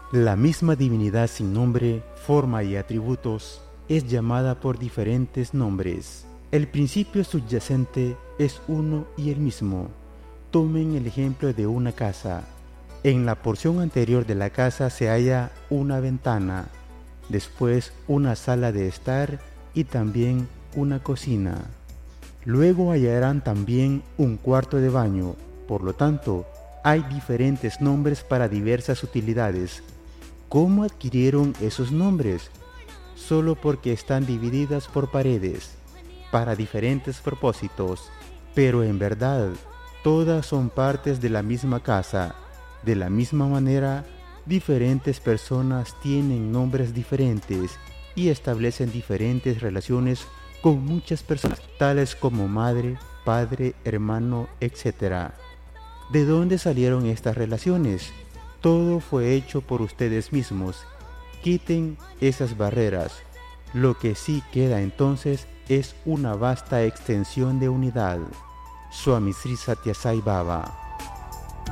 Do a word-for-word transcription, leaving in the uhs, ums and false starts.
La misma divinidad sin nombre, forma y atributos es llamada por diferentes nombres. El principio subyacente es uno y el mismo. Tomen el ejemplo de una casa. En la porción anterior de la casa se halla una ventana, después una sala de estar y también una cocina. Luego hallarán también un cuarto de baño. Por lo tanto, hay diferentes nombres para diversas utilidades. ¿Cómo adquirieron esos nombres? Solo porque están divididas por paredes, para diferentes propósitos, pero en verdad, todas son partes de la misma casa. De la misma manera, diferentes personas tienen nombres diferentes y establecen diferentes relaciones con muchas personas, tales como madre, padre, hermano, etcétera. ¿De dónde salieron estas relaciones? Todo fue hecho por ustedes mismos. Quiten esas barreras. Lo que sí queda entonces es una vasta extensión de unidad. Swami Sri Sathya Sai Baba.